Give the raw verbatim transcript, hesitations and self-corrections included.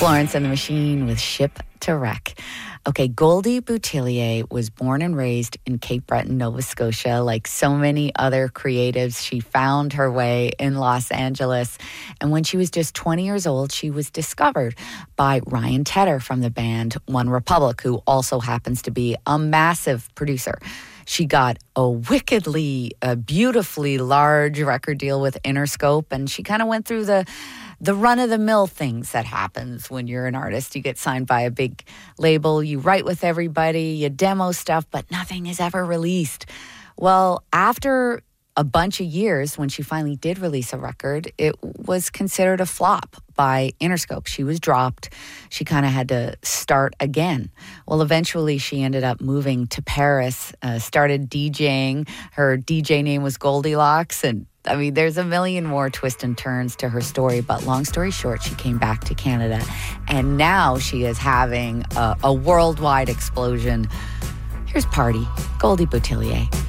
Florence and the Machine with Ship to Wreck. Okay, Goldie Boutillier was born and raised in Cape Breton, Nova Scotia. Like so many other creatives, she found her way in Los Angeles. And when she was just twenty years old, she was discovered by Ryan Tedder from the band One Republic, who also happens to be a massive producer. She got a wickedly, uh, beautifully large record deal with Interscope, and she kind of went through the the run-of-the-mill things that happens when you're an artist. You get signed by a big label, you write with everybody, you demo stuff, but nothing is ever released. Well, after a bunch of years, when she finally did release a record, it was considered a flop by Interscope. She was dropped. She kind of had to start again. Well, eventually she ended up moving to Paris, uh, started DJing. Her D J name was Goldilocks, and I mean, there's a million more twists and turns to her story, but long story short, she came back to Canada, and now she is having a, a worldwide explosion. Here's Party, Goldie Boutillier.